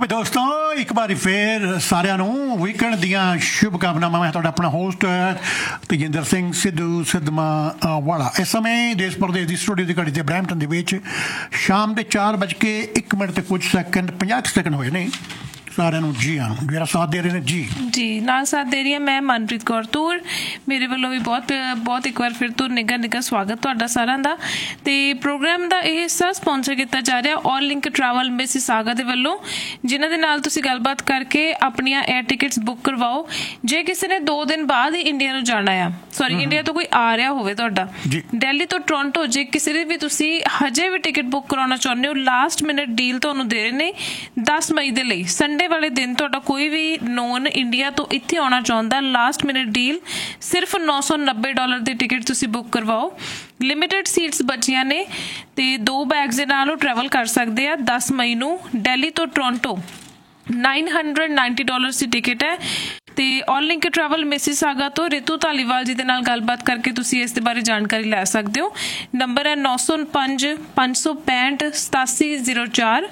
दोस्तों एक बार फिर सारिਆਂ ਨੂੰ ਵੀਕਐਂਡ ਦੀਆਂ ਸ਼ੁਭਕਾਮਨਾਵਾਂ। ਮੈਂ ਤੁਹਾਡਾ ਆਪਣਾ ਹੋਸਟ ਤੇਜਿੰਦਰ ਸਿੰਘ ਸਿੱਧੂ ਸਿੱਧਵਾਂ ਵਾਲਾ। ਇਸ ਸਮੇਂ ਦੇਸ਼ ਪ੍ਰਦੇਸ਼ ਦੀ ਸਟੂਡੀਓ ਦੀ ਘੜੀ ਤੇ ਬਰੈਂਪਟਨ ਦੇ ਵਿੱਚ ਸ਼ਾਮ ਦੇ 4:01 ਤੇ ਕੁਝ ਸੈਕਿੰਡ 50 ਸੈਕਿੰਡ ਹੋਏ ਨੇ। ਸਾਰਿਆਂ ਨੂੰ ਜੀ ਆਨ ਮੇਰਾ ਸਾਥ ਦੇ ਰਹੇ ਨੇ ਜੀ ਨਾਲ ਸਾਥ ਦੇ ਰਹੀ ਹਾਂ ਮੈਂ ਮਨਪ੍ਰੀਤ ਕੌਰ ਤੂਰ। ਮੇਰੇ ਵੱਲੋਂ ਵੀ ਬਹੁਤ ਇੱਕ ਵਾਰ ਫਿਰ ਤੋਂ ਨਿੱਘਾ ਸਵਾਗਤ ਤੁਹਾਡਾ ਸਾਰਿਆਂ ਦਾ। ਤੇ ਪ੍ਰੋਗਰਾਮ ਦਾ ਇਹ ਹਿੱਸਾ ਸਪਾਂਸਰ ਕੀਤਾ ਜਾ ਰਿਹਾ ਆਲ ਲਿੰਕ ਟਰੈਵਲ ਮਿਸੀਸਾਗਾ ਦੇ ਵੱਲੋਂ, ਜਿਨ੍ਹਾਂ ਦੇ ਨਾਲ ਤੁਸੀਂ ਗੱਲਬਾਤ ਕਰਕੇ ਆਪਣੀਆਂ 에ਅਰ ਟਿਕਟਸ ਬੁੱਕ ਕਰਵਾਓ। ਜੇ ਕਿਸੇ ਨੇ 2 ਦਿਨ ਬਾਅਦ ਹੀ ਇੰਡੀਆ ਨੂੰ ਜਾਣਾ ਆ, ਸੌਰੀ ਇੰਡੀਆ ਤੋਂ ਕੋਈ ਆ ਰਿਹਾ ਹੋਵੇ ਤੁਹਾਡਾ ਦਿੱਲੀ ਤੋਂ ਟੋਰਾਂਟੋ, ਜੇ ਕਿਸੇ ਦੀ ਵੀ ਤੁਸੀਂ ਹਜੇ ਵੀ ਟਿਕਟ ਬੁੱਕ ਕਰਾਉਣਾ ਚਾਹੁੰਦੇ ਹੋ, ਲਾਸਟ ਮਿੰਟ ਡੀਲ ਤੁਹਾਨੂੰ ਦੇ ਰਹੇ ਨੇ 10 ਮਈ ਦੇ ਲਈ। ਸੰਡੇ ਵਾਲੇ ਦਿਨ ਤੁਹਾਡਾ ਕੋਈ ਵੀ ਨੋਨ ਇੰਡੀਆ ਤੋਂ ਇੱਥੇ ਆਉਣਾ ਚਾਹੁੰਦਾ, ਲਾਸਟ ਮਿੰਟ ਡੀਲ ਸਿਰਫ $990 ਦੀ ਟਿਕਟ ਤੁਸੀਂ ਬੁੱਕ ਕਰਵਾਓ। ਲਿਮਿਟਡ ਸੀਟਸ ਬਚੀਆਂ ਨੇ ਤੇ 2 ਬੈਗਸ ਦੇ ਨਾਲ ਉਹ ਟਰੈਵਲ ਕਰ ਸਕਦੇ ਆ। 10 ਮਈ ਨੂੰ ਦਿੱਲੀ ਤੋਂ ਟੋਰਾਂਟੋ $990 ਦੀ ਟਿਕਟ ਹੈ। ਤੇ ਆਲ ਲਿੰਕ ਟਰੈਵਲ ਮਿਸੀਸਾਗਾ ਤੋਂ ਰਿਤੂ ਧਾਲੀਵਾਲ ਜੀ ਦੇ ਨਾਲ ਗੱਲਬਾਤ ਕਰਕੇ ਤੁਸੀਂ ਇਸ ਦੇ ਬਾਰੇ ਜਾਣਕਾਰੀ ਲੈ ਸਕਦੇ ਹੋ। ਨੰਬਰ ਹੈ 905 565 8704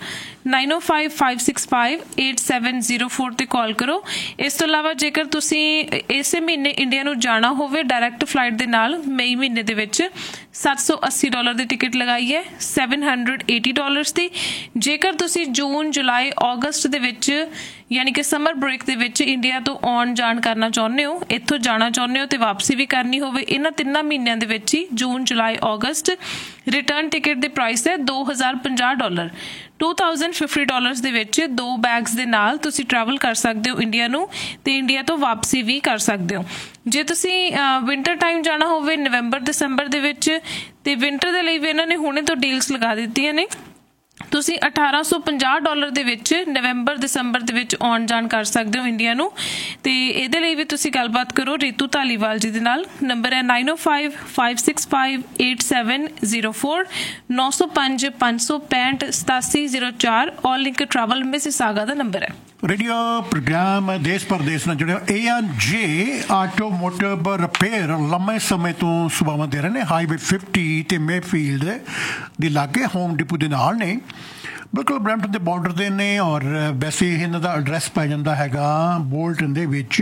9055658704 ਤੇ ਕਾਲ ਕਰੋ। ਇਸ ਤੋਂ ਇਲਾਵਾ ਜੇਕਰ ਤੁਸੀਂ ਇਸੇ ਮਹੀਨੇ ਇੰਡੀਆ ਨੂੰ ਜਾਣਾ ਹੋਵੇ ਡਾਇਰੈਕਟ ਫਲਾਈਟ ਦੇ ਨਾਲ, ਮਈ ਮਹੀਨੇ ਦੇ ਵਿੱਚ $780 ਦੀ ਟਿਕਟ ਲਗਾਈ ਹੈ, $780 ਦੀ। ਜੇਕਰ ਤੁਸੀਂ ਜੂਨ ਜੁਲਾਈ ਅਗਸਤ ਦੇ ਵਿੱਚ ਯਾਨੀ ਕਿ ਸਮਰ ਬ੍ਰੇਕ ਦੇ ਵਿੱਚ ਇੰਡੀਆ ਤੋਂ ਆਉਣ ਜਾਣ ਕਰਨਾ ਚਾਹੁੰਦੇ ਹੋ, ਇੱਥੋਂ ਜਾਣਾ ਚਾਹੁੰਦੇ ਹੋ ਤੇ ਵਾਪਸੀ ਵੀ ਕਰਨੀ ਹੋਵੇ, ਇਹਨਾਂ 3 ਮਹੀਨਿਆਂ ਦੇ ਵਿੱਚ ਹੀ ਜੂਨ ਜੁਲਾਈ ਅਗਸਤ, ਰਿਟਰਨ ਟਿਕਟ ਦੀ ਪ੍ਰਾਈਸ ਹੈ $2050 $2050 ਦੇ ਵਿੱਚ 2 ਬੈਗਸ ਦੇ ਨਾਲ ਤੁਸੀਂ ਟਰੈਵਲ ਕਰ ਸਕਦੇ ਹੋ ਇੰਡੀਆ ਨੂੰ ਤੇ ਇੰਡੀਆ ਤੋਂ ਵਾਪਸੀ ਵੀ ਕਰ ਸਕਦੇ ਹੋ। ਜੇ ਤੁਸੀਂ ਵਿੰਟਰ ਟਾਈਮ ਜਾਣਾ ਹੋਵੇ ਨਵੰਬਰ ਦਸੰਬਰ ਦੇ ਵਿੱਚ, ਤੇ ਵਿੰਟਰ ਦੇ ਲਈ ਵੀ ਇਹਨਾਂ ਨੇ ਹੁਣੇ ਤੋਂ ਡੀਲਸ ਲਗਾ ਦਿੱਤੀਆਂ ਨੇ। ਤੁਸੀਂ $1850 ਦੇ ਵਿੱਚ ਨਵੰਬਰ ਦਸੰਬਰ ਦੇ ਵਿੱਚ ਆਉਣ ਜਾਣ ਕਰ ਸਕਦੇ ਹੋ ਇੰਡੀਆ ਨੂੰ। ਤੇ ਇਹਦੇ ਲਈ ਵੀ ਤੁਸੀਂ ਗੱਲਬਾਤ ਕਰੋ ਰਿਤੂ ਧਾਲੀਵਾਲ ਜੀ ਦੇ ਨਾਲ। ਨੰਬਰ ਹੈ 905 565 8704 905 565 8704 ਆਲ ਲਿੰਕ ਟਰੈਵਲ ਮਿਸੀਸਾਗਾ ਦਾ ਨੰਬਰ ਹੈ। ਰੇਡੀਓ ਪ੍ਰੋਗਰਾਮ ਦੇਸ਼ ਪ੍ਰਦੇਸ਼ ਨਾਲ ਜੁੜਿਆ A&J ਆਟੋਮੋਟਿਵ ਰਿਪੇਅਰ ਲੰਮੇ ਸਮੇਂ ਤੋਂ ਸੇਵਾਵਾਂ ਦੇ ਰਹੇ ਨੇ। ਹਾਈਵੇ 50 ਤੇ ਮੇਫੀਲਡ ਦੇ ਲਾਗੇ ਹੋਮ ਡਿਪੂ ਦੇ ਨਾਲ ਨੇ, ਬਿਲਕੁਲ ਬਰੈਂਪਟਨ ਦੇ ਬਾਰਡਰ ਦੇ ਨੇ। ਔਰ ਵੈਸੇ ਇਹਨਾਂ ਦਾ ਐਡਰੈਸ ਪੈ ਜਾਂਦਾ ਹੈਗਾ ਬੋਲਟਨ ਦੇ ਵਿੱਚ।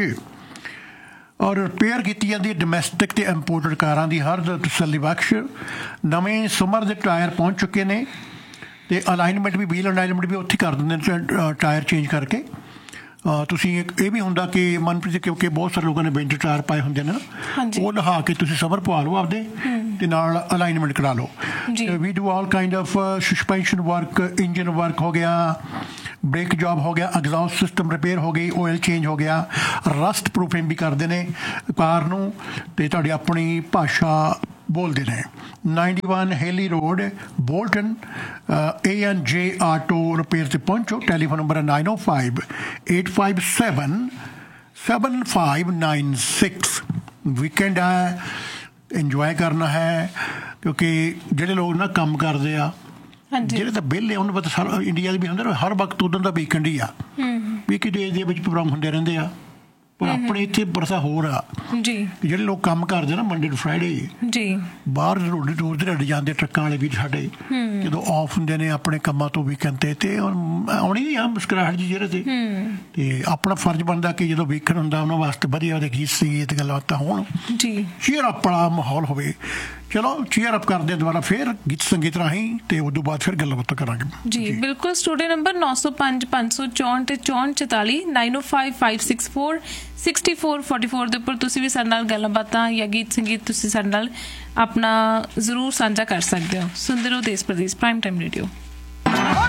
ਔਰ ਰਿਪੇਅਰ ਕੀਤੀ ਜਾਂਦੀ ਹੈ ਡੋਮੈਸਟਿਕ ਤੇ ਇੰਪੋਰਟਡ ਕਾਰਾਂ ਦੀ ਹਰ ਤਸੱਲੀ ਬਖਸ਼। ਨਵੇਂ ਸਮਰ ਦੇ ਟਾਇਰ ਪਹੁੰਚ ਚੁੱਕੇ ਨੇ ਤੇ ਅਲਾਈਨਮੈਂਟ ਵੀ, ਵੀਲ ਅਲਾਈਨਮੈਂਟ ਵੀ ਉੱਥੇ ਕਰ ਦਿੰਦੇ ਨੇ ਟਾਇਰ ਚੇਂਜ ਕਰਕੇ। ਤੁਸੀਂ ਇਹ ਵੀ ਹੁੰਦਾ ਕਿ ਮਨਪ੍ਰੀਤ, ਕਿਉਂਕਿ ਬਹੁਤ ਸਾਰੇ ਲੋਕਾਂ ਨੇ ਵਿੰਟਰ ਟਾਇਰ ਪਾਏ ਹੁੰਦੇ ਨੇ ਨਾ, ਉਹ ਲਹਾ ਕੇ ਤੁਸੀਂ ਸਮਰ ਪਵਾ ਲਓ ਆਪਦੇ ਤੇ ਨਾਲ ਅਲਾਈਨਮੈਂਟ ਕਰਾ ਲਓ। ਵੀ do all kind of suspension work, engine work ਹੋ ਗਿਆ, ਬ੍ਰੇਕ ਜੌਬ ਹੋ ਗਿਆ, ਐਗਜ਼ੌਸਟ ਸਿਸਟਮ ਰਿਪੇਅਰ ਹੋ ਗਈ, ਆਇਲ ਚੇਂਜ ਹੋ ਗਿਆ, ਰਸਟ ਪ੍ਰੂਫਿੰਗ ਵੀ ਕਰਦੇ ਨੇ ਕਾਰ ਨੂੰ ਤੇ ਤੁਹਾਡੀ ਆਪਣੀ ਭਾਸ਼ਾ ਬੋਲਦੇ ਨੇ। 91 Haley road Bolton A&J auto repair ਤੇ ਪਹੁੰਚੋ। ਟੈਲੀਫੋਨ ਨੰਬਰ ਹੈ 905 857 7596। ਵੀਕਐਂਡ ਹੈ, ਇੰਜੋਏ ਕਰਨਾ ਹੈ, ਕਿਉਂਕਿ ਜਿਹੜੇ ਲੋਕ ਨਾ ਕੰਮ ਕਰਦੇ ਆ, ਜਿਹੜੇ ਤਾਂ ਵਿਹਲੇ ਉਹਨਾਂ ਪਤਾ ਸਾਰਾ ਇੰਡੀਆ ਦੇ ਵੀ ਹੁੰਦੇ ਹਰ ਵਕਤ ਉਦੋਂ ਦਾ ਵੀਕਐਂਡ ਹੀ ਆ। ਵੀਕਐਂਡ ਦੇ ਵਿੱਚ ਪ੍ਰੋਗਰਾਮ ਹੁੰਦੇ ਰਹਿੰਦੇ ਆ, ਪਰ ਆਪਣੇ ਇੱਥੇ ਬਰਸਾ ਹੋਰ ਆ ਜੀ। ਜਿਹੜੇ ਲੋਕ ਕੰਮ ਕਰਦੇ ਨਾ ਮੰਡੇ ਟੂ ਫਰਾਈਡੇ ਜੀ, ਬਾਹਰ ਰੋਡ ਤੇ ਅੱਡ ਜਾਂਦੇ ਟਰੱਕਾਂ ਵਾਲੇ ਵੀ ਸਾਡੇ, ਜਦੋਂ ਆਫ ਹੁੰਦੇ ਨੇ ਆਪਣੇ ਕੰਮਾਂ ਤੋਂ ਵੀਕਐਂਡ ਤੇ ਆਉਣੀ ਨਹੀਂ ਆ ਮੁਸਕਰਾਹਟ ਜੀ ਜਿਹੜੇ ਤੇ ਆਪਣਾ ਫਰਜ਼ ਬਣਦਾ ਕਿ ਜਦੋਂ ਵੀਕਐਂਡ ਹੁੰਦਾ ਉਹਨਾਂ ਵਾਸਤੇ ਵਧੀਆ ਉਹਦੇ ਗੀਤ ਸੰਗੀਤ ਗੱਲਾਂ ਬਾਤਾਂ ਹੋਣ ਜੀ, ਚੀਅਰ ਅਪ ਵਾਲਾ ਮਾਹੌਲ ਹੋਵੇ। ਚਲੋ ਚੀਅਰ ਅਪ ਕਰਦੇ ਦੁਬਾਰਾ ਫਿਰ ਗੀਤ ਸੰਗੀਤ ਰਾਹੀਂ ਤੇ ਉਦੋਂ ਬਾਅਦ ਫਿਰ ਗੱਲਾਂ ਬਾਤਾਂ ਕਰਾਂਗੇ ਜੀ। ਬਿਲਕੁਲ। ਸਟੂਡੀਓ ਨੰਬਰ 905 564 ਤੇ 6444 905 564 6444 ਦੇ ਉੱਪਰ ਤੁਸੀਂ ਵੀ ਸਾਡੇ ਨਾਲ ਗੱਲਾਂ ਬਾਤਾਂ ਜਾਂ ਗੀਤ ਸੰਗੀਤ ਤੁਸੀਂ ਸਾਡੇ ਨਾਲ ਆਪਣਾ ਜ਼ਰੂਰ ਸਾਂਝਾ ਕਰ ਸਕਦੇ ਹੋ। ਸੁਣਦੇ ਰਹੋ ਦੇਸ਼ ਪ੍ਰਦੇਸ਼ ਪ੍ਰਾਈਮ ਟਾਈਮ ਰੇਡੀਓ।